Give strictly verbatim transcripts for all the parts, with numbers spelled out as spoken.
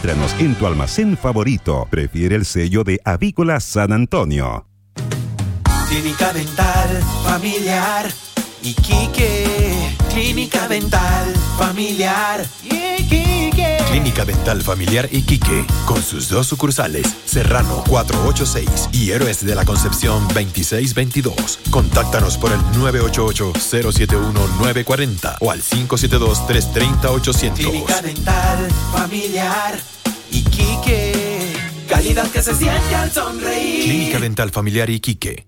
Encuéntranos en tu almacén favorito. Prefiere el sello de Avícola San Antonio. Clínica Dental Familiar Iquique. Clínica Dental Familiar Iquique. Clínica Dental Familiar Iquique, con sus dos sucursales, Serrano cuatrocientos ochenta y seis y Héroes de la Concepción veintiséis veintidós. Contáctanos por el nueve ocho ocho, cero siete uno, nueve cuatro cero o al cinco siete dos, tres tres cero, ochocientos. Clínica Dental Familiar Iquique. Calidad que se siente al sonreír. Clínica Dental Familiar Iquique.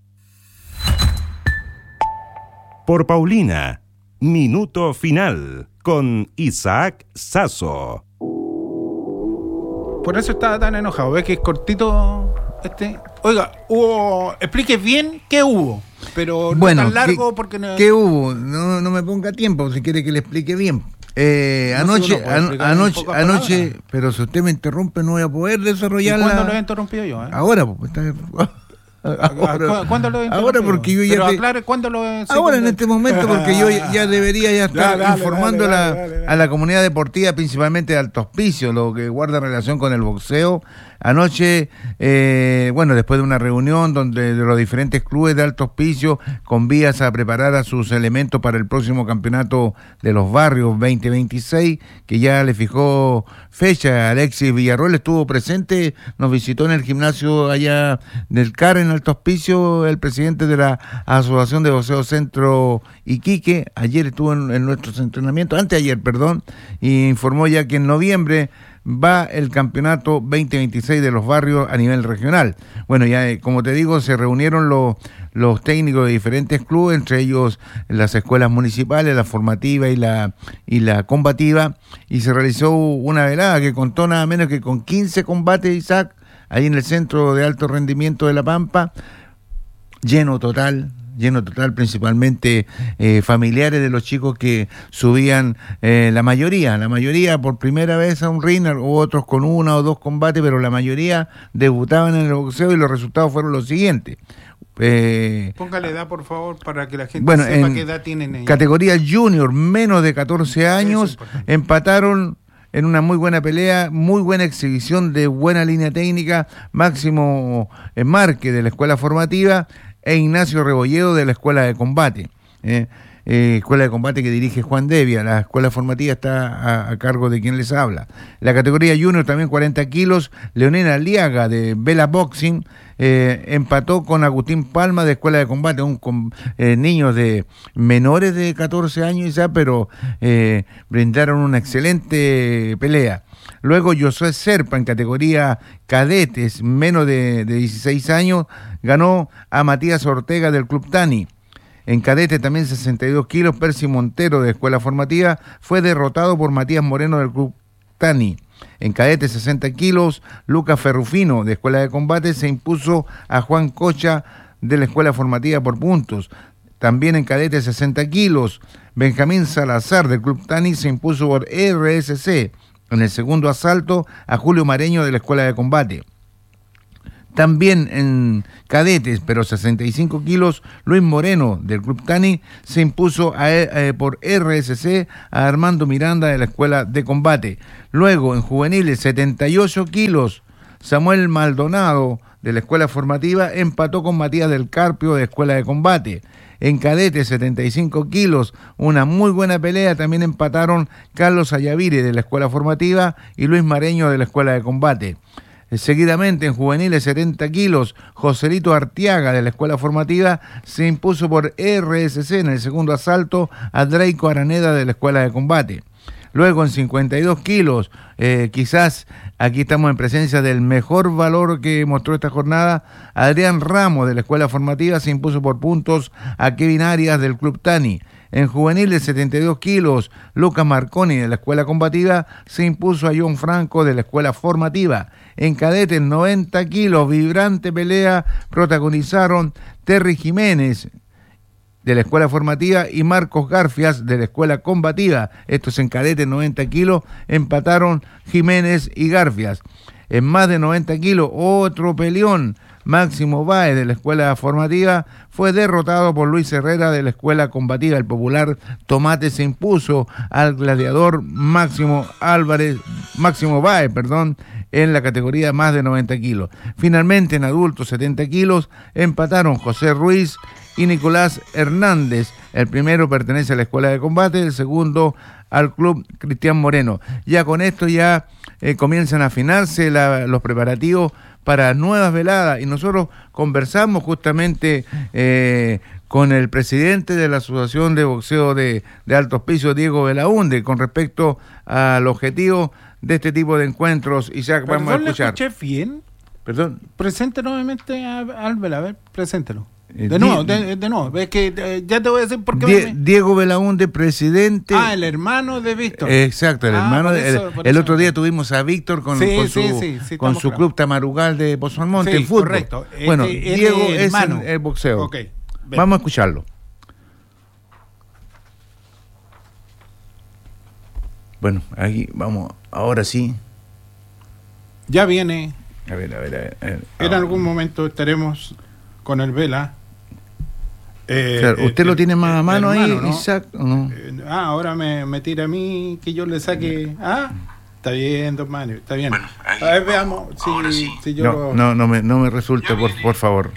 Por Paulina, minuto final con Isaac Sasso. Por eso estaba tan enojado. ¿Ves que es cortito este? Oiga, hubo... explique bien qué hubo, pero no bueno, tan largo ¿qué, porque... No... ¿Qué hubo? No, no me ponga tiempo si quiere que le explique bien. Eh, no anoche, sé, an, anoche, anoche, pero si usted me interrumpe no voy a poder desarrollar. ¿Y cuándo la... lo he interrumpido yo? Eh? Ahora, pues está... Ahora, ¿Cuándo lo ahora porque yo ya Pero te... aclare cuándo lo ahora en este momento porque yo ya debería ya estar dale, dale, informando dale, dale, dale, dale. a la comunidad deportiva, principalmente de Alto Hospicio, lo que guarda relación con el boxeo. Anoche, eh, bueno, después de una reunión donde de los diferentes clubes de Alto Hospicio con vías a preparar a sus elementos para el próximo campeonato de los barrios veinte veintiséis, que ya le fijó fecha. Alexis Villarroel estuvo presente, nos visitó en el gimnasio allá del C A R en Alto Hospicio, el presidente de la Asociación de Boxeo Centro Iquique. Ayer estuvo en, en nuestros entrenamientos, anteayer, perdón, y informó ya que en noviembre va el campeonato veinte veintiséis de los barrios a nivel regional. Bueno, ya como te digo, se reunieron los, los técnicos de diferentes clubes, entre ellos las escuelas municipales, la formativa y la, y la combativa, y se realizó una velada que contó nada menos que con quince combates, Isaac, ahí en el Centro de Alto Rendimiento de La Pampa, lleno total, lleno total, principalmente eh, familiares de los chicos que subían, eh, la mayoría, la mayoría por primera vez a un ring, o otros con una o dos combates, pero la mayoría debutaban en el boxeo y los resultados fueron los siguientes. Eh, Póngale edad, por favor, para que la gente bueno, sepa qué edad tienen ellos. Categoría junior, menos de catorce años, empataron en una muy buena pelea, muy buena exhibición de buena línea técnica, Máximo Marque de la Escuela Formativa e Ignacio Rebolledo de la Escuela de Combate. Eh, eh, escuela de Combate que dirige Juan Devia. La Escuela Formativa está a, a cargo de quien les habla. La categoría junior, también cuarenta kilos, Leonel Aliaga de Vela Boxing eh, empató con Agustín Palma de Escuela de Combate, un con, eh, niños de menores de catorce años ya, pero eh, brindaron una excelente pelea. Luego Josué Serpa en categoría cadetes, menos de, de dieciséis años, ganó a Matías Ortega del Club Tani. En cadete también sesenta y dos kilos, Percy Montero de Escuela Formativa fue derrotado por Matías Moreno del Club Tani. En cadete sesenta kilos, Lucas Ferrufino de Escuela de Combate se impuso a Juan Cocha de la Escuela Formativa por puntos. También en cadete sesenta kilos, Benjamín Salazar del Club Tani se impuso por R S C. En el segundo asalto a Julio Mareño de la Escuela de Combate. También en cadetes, pero sesenta y cinco kilos, Luis Moreno del Club Tani se impuso a, eh, por R S C a Armando Miranda de la Escuela de Combate. Luego en juveniles setenta y ocho kilos, Samuel Maldonado de la Escuela Formativa empató con Matías del Carpio de Escuela de Combate. En cadete setenta y cinco kilos, una muy buena pelea, también empataron Carlos Ayavire de la Escuela Formativa y Luis Mareño de la Escuela de Combate. Seguidamente en juveniles setenta kilos, Joselito Artiaga de la Escuela Formativa se impuso por R S C en el segundo asalto a Draico Araneda de la Escuela de Combate. Luego en cincuenta y dos kilos, eh, quizás aquí estamos en presencia del mejor valor que mostró esta jornada, Adrián Ramos de la Escuela Formativa se impuso por puntos a Kevin Arias del Club Tani. En juveniles setenta y dos kilos, Lucas Marconi de la Escuela Combativa se impuso a John Franco de la Escuela Formativa. En cadetes noventa kilos, vibrante pelea, protagonizaron Terry Jiménez de la Escuela Formativa y Marcos Garfias de la Escuela Combativa. Estos en cadetes noventa kilos empataron Jiménez y Garfias. En más de noventa kilos, otro peleón, Máximo Báez de la Escuela Formativa fue derrotado por Luis Herrera de la Escuela Combativa. El popular Tomate se impuso al gladiador Máximo Álvarez Máximo Báez, perdón, en la categoría más de noventa kilos. Finalmente, en adultos setenta kilos, empataron José Ruiz y Nicolás Hernández. El primero pertenece a la Escuela de Combate, el segundo al Club Cristian Moreno. Ya con esto ya eh, comienzan a afinarse la, los preparativos para nuevas veladas, y nosotros conversamos justamente eh, con el presidente de la Asociación de Boxeo de, de Alto Hospicio, Diego Belaunde, con respecto al objetivo de este tipo de encuentros. Isaac, Perdón, vamos a escuchar. ¿le escuché bien? Perdón. Presente nuevamente a Albert, a ver, preséntelo. Eh, De Di- nuevo, de, de nuevo. Es que eh, ya te voy a decir por qué. Die- me- Diego Belaunde, presidente. Ah, el hermano de Víctor. Exacto, el Ah, hermano. por de- eso- el por el eso. otro día tuvimos a Víctor con, Sí, con sí, su, sí, sí, con estamos su claros. club Tamarugal de Pozo Almonte, Sí, el fútbol. correcto. Bueno, Este, él Diego es es hermano. el, el boxeo. Ok, ven. Vamos a escucharlo. Bueno, aquí vamos, ahora sí. Ya viene. A ver, a ver, a ver. a ver. En Ah, algún momento estaremos con el Vela. Eh, claro, ¿usted eh, lo tiene más a eh, mano ahí, hermano, ¿no? Isaac? ¿O no? Eh, ah, ahora me, me tira a mí que yo le saque. Ah, está bien, don Mario, está bien. A ver, veamos si, si yo. No, lo- no, no me, no me resulta, por, por favor.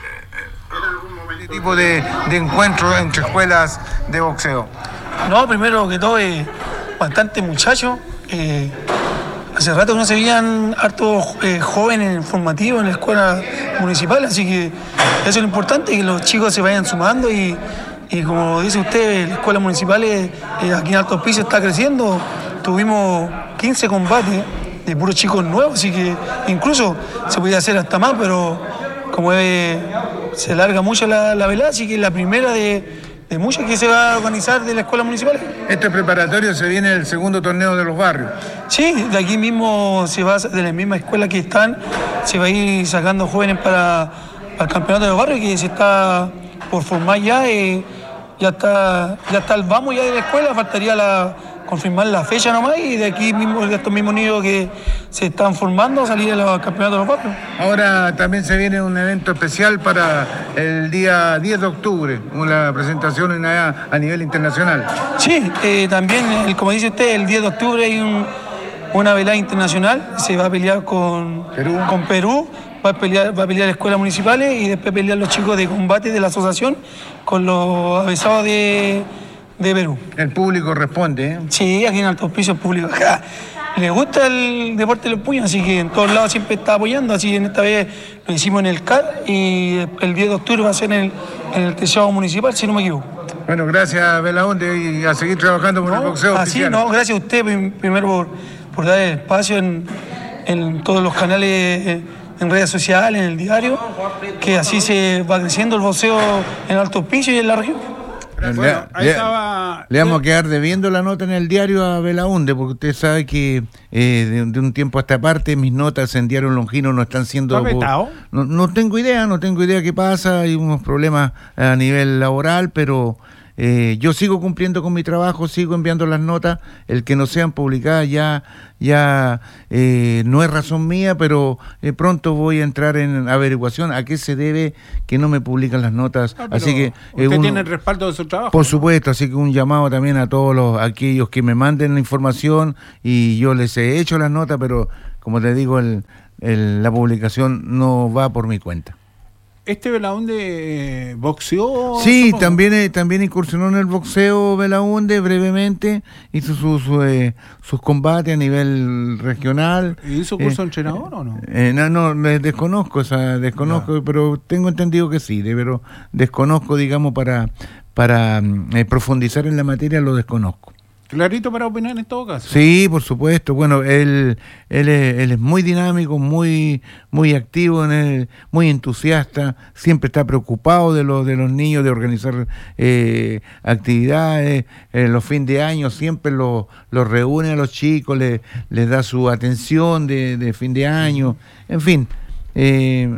¿Qué tipo de, de encuentro entre escuelas de boxeo? No, primero que todo, eh, bastante muchachos. Eh, hace rato no se veían hartos eh, jóvenes formativos en la escuela municipal, así que eso es lo importante, que los chicos se vayan sumando y, y como dice usted, la escuela municipal eh, eh, aquí en Alto Hospicio está creciendo. Tuvimos quince combates de puros chicos nuevos, así que incluso se podía hacer hasta más, pero como eh, se alarga mucho la, la velada, así que la primera de, de muchas que se va a organizar de la escuela municipal. Este preparatorio se viene el segundo torneo de los barrios. Sí, de aquí mismo se va, de la misma escuela que están, se va a ir sacando jóvenes para, para el campeonato de los barrios, que se está por formar ya, eh, ya está, ya está el vamos ya de la escuela, faltaría la, confirmar la fecha nomás, y de aquí mismo, de estos mismos niños que se están formando, salir a los campeonatos de los barrios. Ahora también se viene un evento especial para el día diez de octubre, una presentación en a, a nivel internacional. Sí, eh, también, eh, como dice usted, el diez de octubre hay un, una velada internacional, se va a pelear con Perú. con Perú, va a pelear, va a pelear escuelas municipales y después pelear los chicos de combate de la asociación con los avesados de, de Perú. El público responde, ¿eh? Sí, aquí en Alto Hospicio público acá le gusta el deporte de los puños, así que en todos lados siempre está apoyando, así que en esta vez lo hicimos en el C A R y el diez de octubre va a ser en el, en el Terciado Municipal, si no me equivoco. Bueno, gracias Belaunde, y a seguir trabajando por el boxeo Así, oficial. no, gracias a usted prim- primero por, por dar el espacio en, en todos los canales, eh, en redes sociales, en el diario, que así se va creciendo el boxeo en Alto Hospicio y en la región. Le- Bueno, ahí le- estaba. Le vamos a quedar debiendo la nota en el diario a Belaunde, porque usted sabe que eh, de, de un tiempo a esta parte mis notas en Diario Longino no están siendo... ¿Está vetado? No, no tengo idea, no tengo idea qué pasa, hay unos problemas a nivel laboral, pero eh, yo sigo cumpliendo con mi trabajo, sigo enviando las notas, el que no sean publicadas ya, ya eh, no es razón mía, pero eh, pronto voy a entrar en averiguación a qué se debe que no me publican las notas, Ah, pero así que... eh, usted uno- tiene el respaldo de su trabajo. por ¿no? supuesto, así que un llamado también a todos los aquellos que me manden la información, y yo les he hecho las notas, pero como te digo, el, el- la publicación no va por mi cuenta. Este Belaunde eh, boxeó. Sí, supongo. también eh, también incursionó en el boxeo Belaunde brevemente, hizo sus eh, sus combates a nivel regional. ¿Hizo Eh, curso de entrenador o no? Eh, no, no, me desconozco, o sea, desconozco, pero tengo entendido que sí, de, pero desconozco, digamos, para para mm, eh, profundizar en la materia, lo desconozco. Clarito para opinar en todo caso. Sí, por supuesto. Bueno, él, él, es, él es muy dinámico, muy, muy activo, en el- muy entusiasta, siempre está preocupado de los de los niños, de organizar eh, actividades, eh, los fines de año siempre los los reúne a los chicos, le- les da su atención de, de fin de año, en fin. Eh,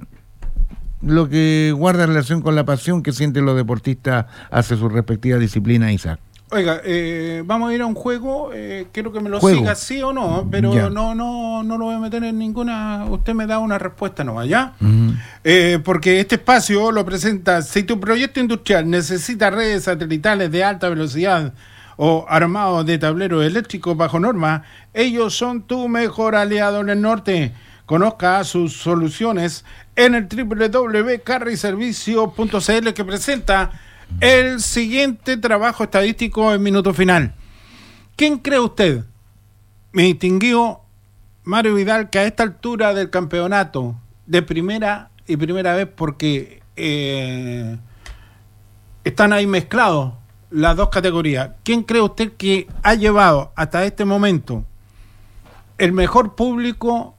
lo que guarda relación con la pasión que sienten los deportistas hacia su respectiva disciplina, Isaac. Oiga, eh, vamos a ir a un juego, eh, quiero que me lo Juego. siga sí o no, pero Ya. no no no lo voy a meter en ninguna, usted me da una respuesta nomás, ¿ya? Ujú. Eh, porque este espacio lo presenta, si tu proyecto industrial necesita redes satelitales de alta velocidad o armado de tablero eléctrico bajo norma, ellos son tu mejor aliado en el norte. Conozca sus soluciones en el doble u doble u doble u punto carry servicio punto c l, que presenta el siguiente trabajo estadístico en minuto final. ¿Quién cree usted, mi distinguido Mario Vidal, que a esta altura del campeonato de primera y primera vez, porque eh, están ahí mezclados las dos categorías, quién cree usted que ha llevado hasta este momento el mejor público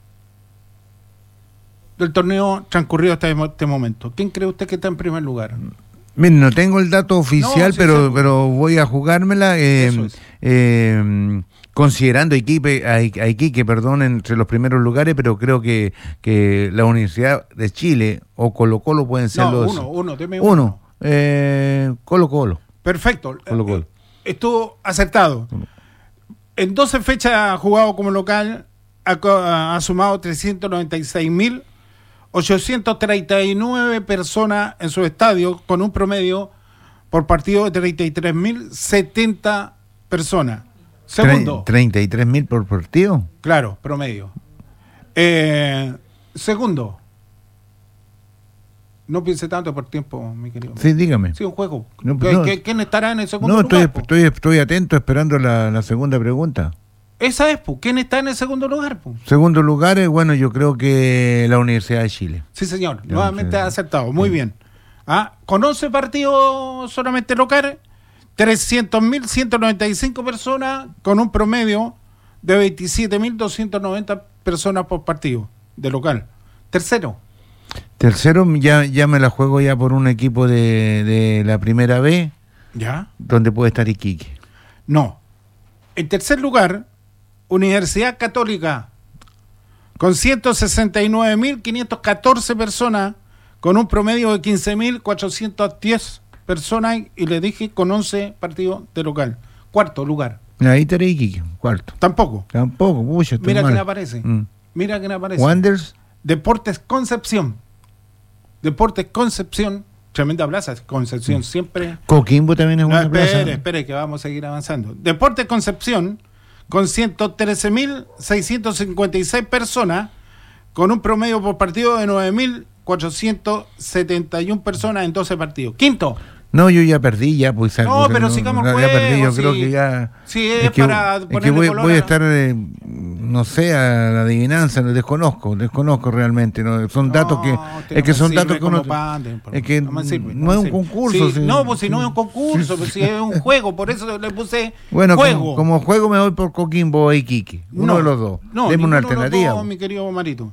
del torneo transcurrido hasta este momento? ¿Quién cree usted que está en primer lugar? Miren, no tengo el dato oficial, No, sí, pero sí. pero voy a jugármela eh, Eso es. eh, considerando a Iquique, a, I- a Iquique, perdón, entre los primeros lugares, pero creo que, que la Universidad de Chile o Colo Colo pueden ser No, los... uno, uno, deme uno. Uno, eh, Colo Colo. Perfecto. Colo Colo. Estuvo acertado. En doce fechas jugado como local, ha, co- ha sumado trescientos noventa y seis mil ochocientos treinta y nueve personas en su estadio, con un promedio por partido de treinta y tres mil setenta personas. Segundo, Tre- ¿treinta y tres mil por partido? claro, promedio. Eh, segundo, no piense tanto por tiempo, mi querido. Sí, dígame. Sí, un juego. No, ¿Qué- no. qué- ¿Quién estará en el segundo No, estoy, lugar? po? estoy, estoy atento esperando la, la segunda pregunta. Esa es, po. ¿Quién está en el segundo lugar? Po? Segundo lugar, eh, bueno, yo creo que la Universidad de Chile. Sí, señor. Ya, Nuevamente sí. ha acertado. Muy Sí. bien. Ah, con once partidos solamente locales, trescientos mil ciento noventa y cinco personas, con un promedio de veintisiete mil doscientos noventa personas por partido de local. Tercero. Tercero, ya, ya me la juego ya por un equipo de, de la primera B, ¿Ya? donde puede estar Iquique. No. En tercer lugar, Universidad Católica, con ciento sesenta y nueve mil quinientas catorce personas, con un promedio de quince mil cuatrocientas diez personas, y le dije con once partidos de local. Cuarto lugar. Ahí estaré Iquique, cuarto. Tampoco. Tampoco, pucha, estoy Mira mal. quién aparece. Mm. Mira quién aparece. Wanderers, Deportes Concepción. Deportes Concepción. Tremenda plaza, Concepción siempre. Coquimbo también es No, una espere, plaza. espere, que vamos a seguir avanzando. Deportes Concepción, con ciento trece mil seiscientos cincuenta y seis personas, con un promedio por partido de nueve mil cuatrocientos setenta y una personas en doce partidos. Quinto. No, yo ya perdí, ya, pues. No, porque pero sigamos el ya juego, perdí, yo sí. creo que ya. Sí, es que, para es que ponerle voy, color voy a- a estar, eh, no sé, a la adivinanza, lo desconozco, desconozco realmente. ¿no? Son datos No, que. usted Es que no me son sirve datos que como uno. pan, por- Es que no me sirve, no me es un sirve. concurso. Sí, sí. no, pues si no es un concurso, Sí, pues sí. si es un juego, por eso le puse Bueno, juego. como, como juego me voy por Coquimbo o Iquique. Uno No, de los dos. No, Deme una ninguno de los alternativa. dos, mi querido Marito.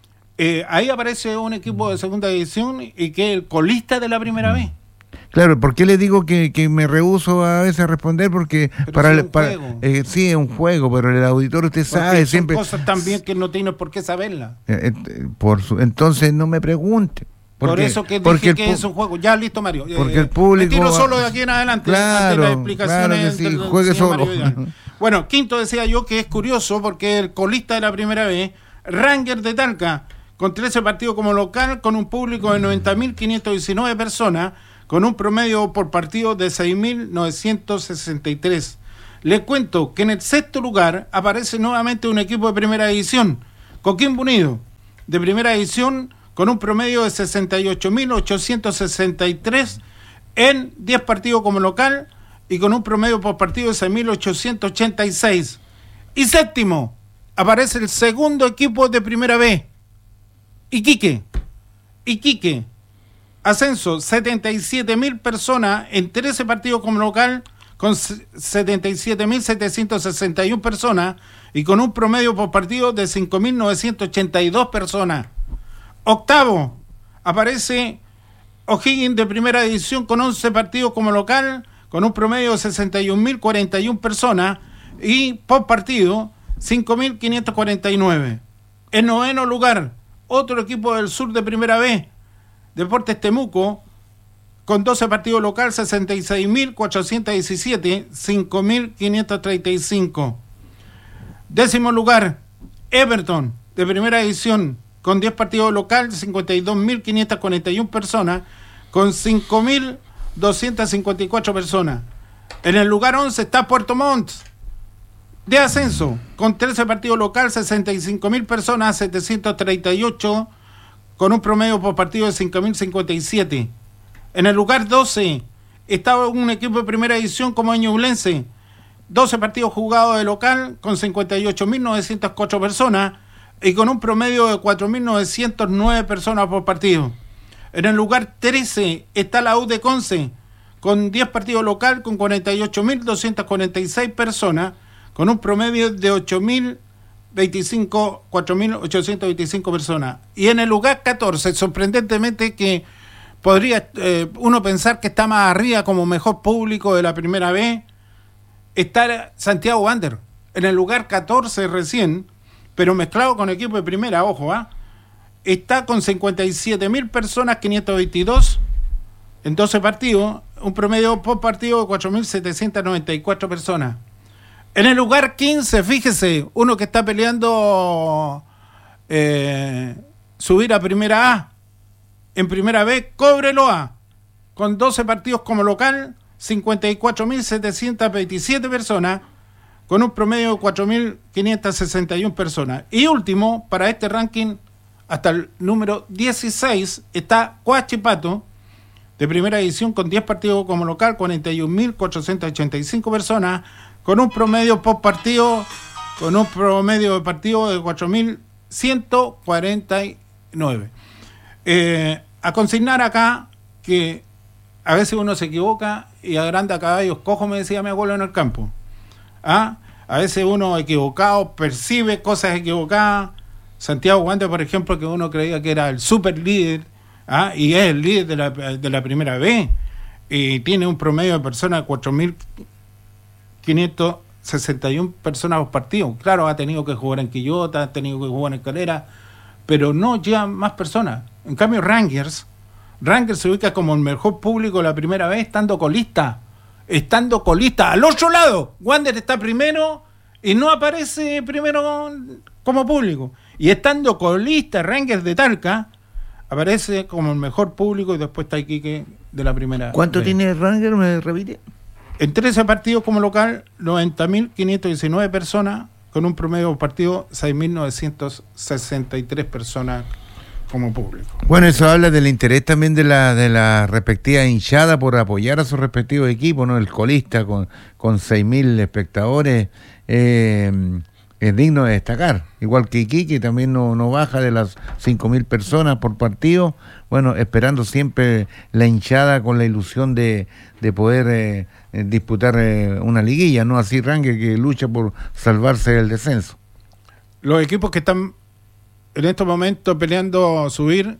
Eh, ahí aparece un equipo de segunda división y que es el colista de la primera vez. Claro, ¿por qué le digo que, que me rehúso a veces a responder? Porque Pero para, sí el- es un para juego. eh, sí es un juego, pero el auditor usted Porque sabe son siempre. cosas también que no tiene por qué saberla. Eh, eh, por su, entonces no me pregunte. Por Porque- eso que porque dije el que pu- es un juego. Ya, listo, Mario. Porque Eh, el público Me tiro va- solo de aquí en adelante. Claro, ante las explicaciones claro que sí, del- del juegue señor solo. Mario Vidal. Bueno, quinto decía yo que es curioso porque el colista de la primera vez, Ranger de Talca, con trece partidos como local, con un público de noventa mil quinientas diecinueve personas, con un promedio por partido de seis mil novecientos sesenta y tres. Le cuento que en el sexto lugar aparece nuevamente un equipo de primera división, Coquimbo Unido, de primera división, con un promedio de sesenta y ocho mil ochocientos sesenta y tres en diez partidos como local y con un promedio por partido de seis mil ochocientos ochenta y seis. Y séptimo, aparece el segundo equipo de primera B, Iquique. Iquique, ascenso, setenta y siete mil personas en trece partidos como local, con setenta y siete mil setecientos sesenta y una personas y con un promedio por partido de cinco mil novecientos ochenta y dos personas. Octavo, aparece O'Higgins de primera división con once partidos como local, con un promedio de sesenta y un mil cuarenta y una personas y por partido cinco mil quinientos cuarenta y nueve. En noveno lugar, otro equipo del sur de primera B, Deportes Temuco, con doce partidos local, sesenta y seis mil cuatrocientos diecisiete, cinco mil quinientos treinta y cinco. Décimo lugar, Everton, de primera división, con diez partidos local, cincuenta y dos mil quinientas cuarenta y una personas, con cinco mil doscientos cincuenta y cuatro personas. En el lugar once está Puerto Montt, de ascenso, con trece partidos local, sesenta y cinco mil personas, setecientos treinta y ocho, con un promedio por partido de cinco mil cincuenta y siete. En el lugar doce está un equipo de primera división como Ñublense, doce partidos jugados de local, con cincuenta y ocho mil novecientas cuatro personas y con un promedio de cuatro mil novecientas nueve personas por partido. En el lugar trece está la U de Conce, con diez partidos local, con cuarenta y ocho mil doscientas cuarenta y seis personas, con un promedio de ocho mil veinticinco, cuatro mil ochocientas veinticinco personas. Y en el lugar catorce, sorprendentemente que podría eh, uno pensar que está más arriba como mejor público de la primera vez, está Santiago Wander, en el lugar catorce recién, pero mezclado con equipo de primera, ojo, ¿ah? ¿eh? Está con cincuenta y siete mil personas, quinientos veintidós en doce partidos, un promedio por partido de cuatro mil setecientas noventa y cuatro personas. En el lugar quince, fíjese, uno que está peleando eh, subir a primera A, en primera B, Cobreloa, con doce partidos como local, cincuenta y cuatro mil setecientas veintisiete personas, con un promedio de cuatro mil quinientas sesenta y una personas. Y último, para este ranking, hasta el número dieciséis, está Huachipato, de primera división, con diez partidos como local, cuarenta y un mil cuatrocientas ochenta y cinco personas, con un promedio por partido, con un promedio de partido de cuatro mil ciento cuarenta y nueve. Eh, a consignar acá que a veces uno se equivoca y agranda caballos cojos, me decía mi abuelo en el campo. ¿Ah? A veces uno equivocado percibe cosas equivocadas. Santiago Wander, por ejemplo, que uno creía que era el super líder, ¿ah? Y es el líder de la, de la primera B, y tiene un promedio de personas de cuatro mil quinientas sesenta y una personas por partido. Claro, ha tenido que jugar en Quillota, ha tenido que jugar en Calera, pero no lleva más personas. En cambio, Rangers, Rangers se ubica como el mejor público de la primera vez, estando colista, estando colista. Al otro lado, Wander está primero y no aparece primero como público. Y estando colista, Rangers de Talca, aparece como el mejor público y después está Iquique de la primera. ¿Cuánto vez. tiene Rangers? ¿Me repite? En trece partidos como local, noventa mil quinientas diecinueve personas, con un promedio por partido seis mil novecientas sesenta y tres personas como público. Bueno, eso habla del interés también de la de la respectiva hinchada por apoyar a sus respectivos equipos, ¿no? El colista con, con seis mil espectadores eh, es digno de destacar. Igual que Iquique también no, no baja de las cinco mil personas por partido. Bueno, esperando siempre la hinchada con la ilusión de, de poder eh, disputar eh, una liguilla, ¿no? Así Rangers, que lucha por salvarse del descenso. Los equipos que están en estos momentos peleando subir,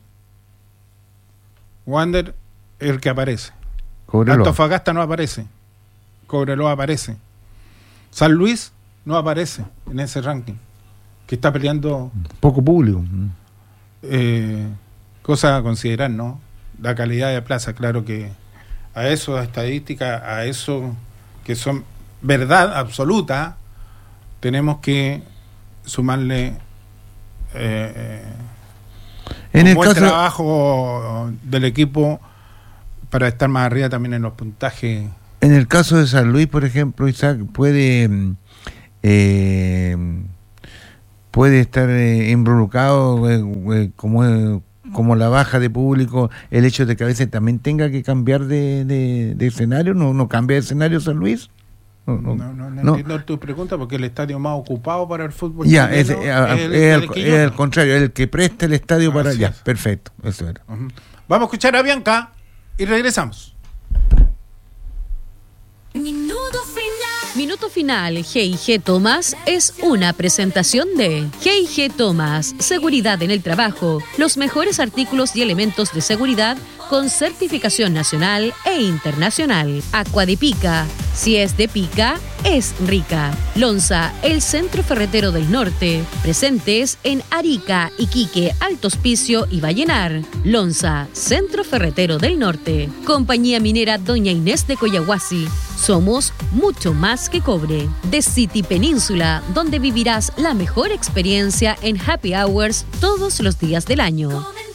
Wander es el que aparece. Cobreloa. Antofagasta no aparece. Cobreloa aparece. San Luis no aparece en ese ranking, que está peleando. Poco público. Eh, cosa a considerar, ¿no? La calidad de plaza, claro que a eso, a estadísticas, a eso que son verdad absoluta, tenemos que sumarle eh, en un el buen caso... trabajo del equipo para estar más arriba también en los puntajes. En el caso de San Luis, por ejemplo, Isaac, puede eh, puede estar eh, involucrado eh, eh, como eh, como la baja de público, el hecho de que a veces también tenga que cambiar de, de, de escenario. ¿No, no cambia de escenario San Luis? No, no, no, no, no, no. entiendo tu pregunta, porque el estadio más ocupado para el fútbol ya, chileno es, es, es el, es, el, el, es el contrario, el que presta el estadio ah, para... Ya, es. perfecto, eso era. Uh-huh. Vamos a escuchar a Bianca y regresamos. Minuto final. Minuto final, G y G Thomas es una presentación de G y G Thomas, seguridad en el trabajo, los mejores artículos y elementos de seguridad con certificación nacional e internacional. Aqua de Pica, si es de pica, es rica. Lonza, el centro ferretero del norte, presentes en Arica, Iquique, Alto Hospicio y Vallenar. Lonza, centro ferretero del norte. Compañía minera Doña Inés de Coyahuasi. Somos mucho más que cobre. The City Península, donde vivirás la mejor experiencia en happy hours todos los días del año.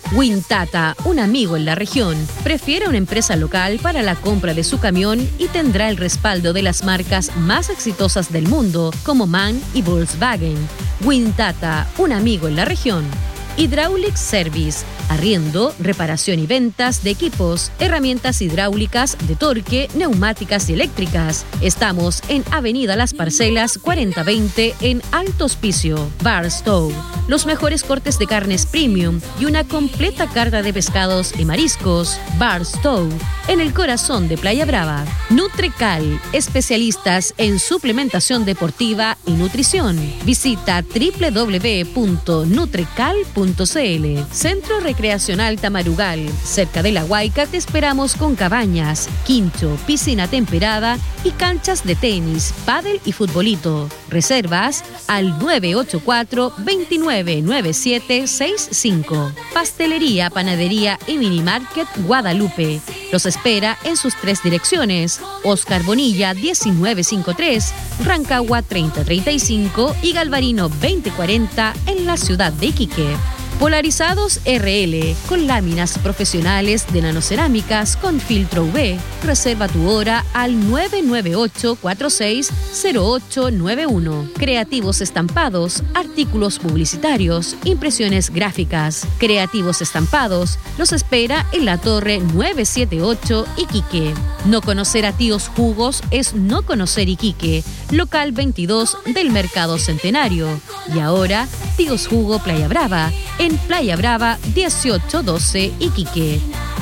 Wintata, un amigo en la región. Prefiere una empresa local para la compra de su camión y tendrá el respaldo de las marcas más exitosas del mundo, como MAN y Volkswagen. Wintata, un amigo en la región. Hydraulic Service, arriendo, reparación y ventas de equipos, herramientas hidráulicas, de torque, neumáticas y eléctricas. Estamos en Avenida Las Parcelas cuarenta veinte en Alto Hospicio. Barstow, los mejores cortes de carnes premium y una completa carta de pescados y mariscos. Barstow, en el corazón de Playa Brava. Nutrecal, especialistas en suplementación deportiva y nutrición. Visita doble u doble u doble u punto nutrecal punto c l. Centro Recreacional Tamarugal, cerca de La Huayca te esperamos con cabañas, quincho, piscina temperada y canchas de tenis, pádel y futbolito. Reservas al nueve ocho cuatro, dos nueve nueve siete seis cinco. Pastelería, panadería y minimarket Guadalupe. Los espera en sus tres direcciones: Oscar Bonilla diecinueve cincuenta y tres, Rancagua treinta treinta y cinco y Galvarino veinte cuarenta en la ciudad de Iquique. Polarizados R L, con láminas profesionales de nanocerámicas con filtro U V. Reserva tu hora al nueve nueve ocho cuatro seis cero ocho nueve uno. Creativos Estampados, artículos publicitarios, impresiones gráficas. Creativos Estampados los espera en la Torre novecientos setenta y ocho Iquique. No conocer a Tíos Jugos es no conocer Iquique. Local veintidós del Mercado Centenario. Y ahora, Tíos Jugo Playa Brava, en Playa Brava dieciocho doce Iquique.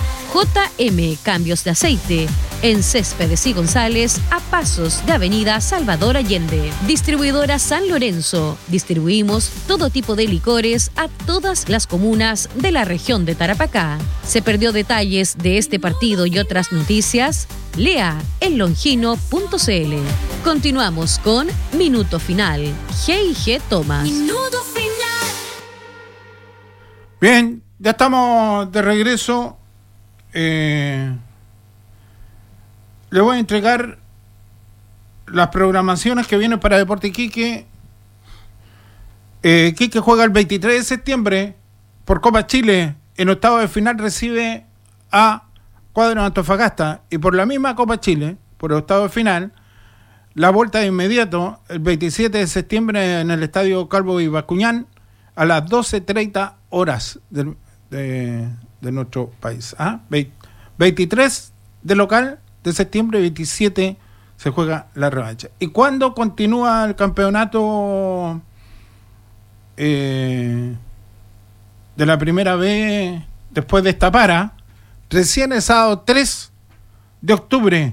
J M Cambios de Aceite, en Céspedes y González, a pasos de Avenida Salvador Allende. Distribuidora San Lorenzo. Distribuimos todo tipo de licores a todas las comunas de la región de Tarapacá. ¿Se perdió detalles de este partido y otras noticias? Lea en longino punto c l. Continuamos con Minuto Final. G y G Thomas. Minuto final. Bien, ya estamos de regreso. Eh, le voy a entregar las programaciones que vienen para Deporte Iquique. Eh, Iquique juega el veintitrés de septiembre por Copa Chile. En octavo de final recibe a Cuadro de Antofagasta. Y por la misma Copa Chile, por el octavo de final, la vuelta de inmediato, el veintisiete de septiembre en el Estadio Calvo y Bascuñán, a las doce treinta horas de, de, de nuestro país. ¿Ah? veintitrés de local de septiembre, veintisiete se juega la revancha. ¿Y cuándo continúa el campeonato eh, de la primera vez después de esta para? Recién el sábado tres de octubre.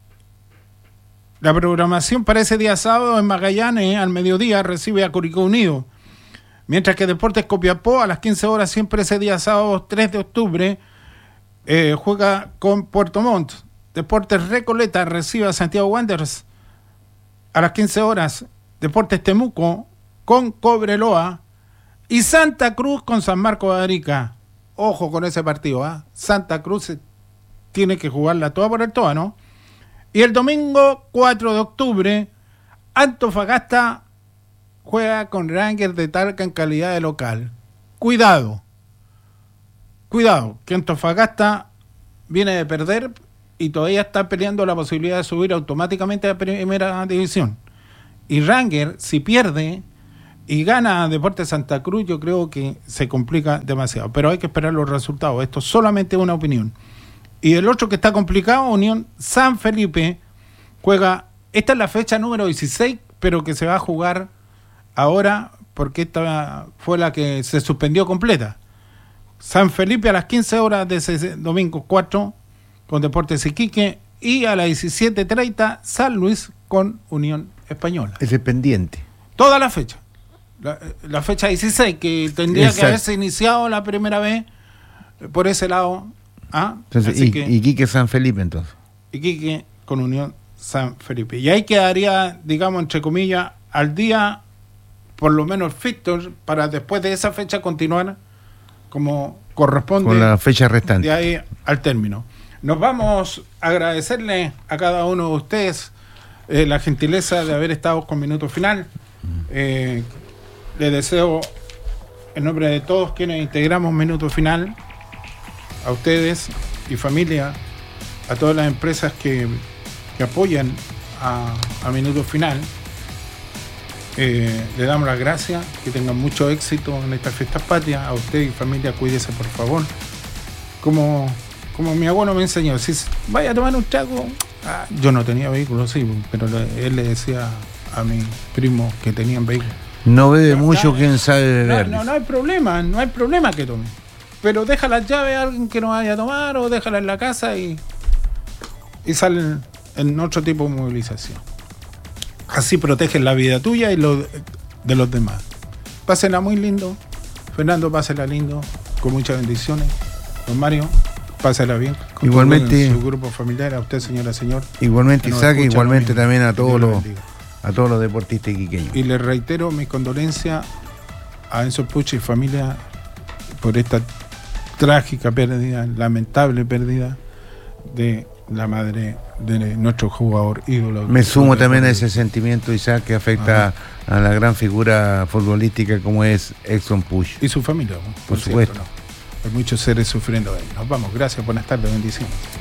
La programación para ese día sábado en Magallanes, al mediodía, recibe a Curicó Unido. Mientras que Deportes Copiapó, a las quince horas, siempre ese día sábado tres de octubre, eh, juega con Puerto Montt. Deportes Recoleta recibe a Santiago Wanderers a las quince horas. Deportes Temuco con Cobreloa. Y Santa Cruz con San Marcos de Arica. Ojo con ese partido, ¿eh? Santa Cruz tiene que jugarla toda por el toa, ¿no? Y el domingo cuatro de octubre, Antofagasta juega con Rangers de Talca en calidad de local. Cuidado, cuidado, que Antofagasta viene de perder y todavía está peleando la posibilidad de subir automáticamente a la primera división. Y Rangers, si pierde y gana Deportes Santa Cruz, yo creo que se complica demasiado. Pero hay que esperar los resultados. Esto es solamente una opinión. Y el otro que está complicado, Unión San Felipe, juega, esta es la fecha número dieciséis, pero que se va a jugar ahora, porque esta fue la que se suspendió completa. San Felipe a las quince horas de ese domingo cuatro, con Deportes Iquique, y a las diecisiete treinta, San Luis con Unión Española. Ese pendiente. Toda la fecha. La, la fecha dieciséis, que tendría Exacto. que haberse iniciado la primera vez por ese lado. ¿Ah? Entonces, Así y, que, Iquique San Felipe, entonces. Iquique con Unión San Felipe. Y ahí quedaría, digamos, entre comillas, al día, por lo menos fixture, para después de esa fecha continuar como corresponde. Con la fecha restante. De ahí al término. Nos vamos a agradecerle a cada uno de ustedes eh, la gentileza de haber estado con Minuto Final. Eh, le deseo en nombre de todos quienes integramos Minuto Final, a ustedes y familia, a todas las empresas que, que apoyan a, a Minuto Final, eh, le damos las gracias, que tengan mucho éxito en estas fiestas patrias. A usted y familia, cuídese por favor. Como, como mi abuelo me enseñó, si vaya a tomar un trago, ah, yo no tenía vehículo, sí, pero le, él le decía a mis primos que tenían vehículo. No bebe no, mucho, no, quien sabe beber. No, no, no hay problema, no hay problema que tome. Pero deja las llaves a alguien que no vaya a tomar o déjala en la casa y, y salen en otro tipo de movilización. Así protegen la vida tuya y lo de los demás. Pásenla muy lindo. Fernando, pásela lindo, con muchas bendiciones. Don Mario, pásela bien. Con igualmente. Tu, su grupo familiar, a usted, señora, señor. Igualmente, Isaac, igualmente también a todos los a todos los deportistas iquiqueños. Y les reitero mis condolencias a Enzo Puch y familia por esta trágica pérdida, lamentable pérdida de la madre de nuestro jugador ídolo. Me sumo también a ese sentimiento, Isaac, que afecta Ajá. a la gran figura futbolística como es Exxon Puch. Y su familia, por, por supuesto. Cierto, ¿no? Hay muchos seres sufriendo de él. Nos vamos, gracias, buenas tardes, bendiciones.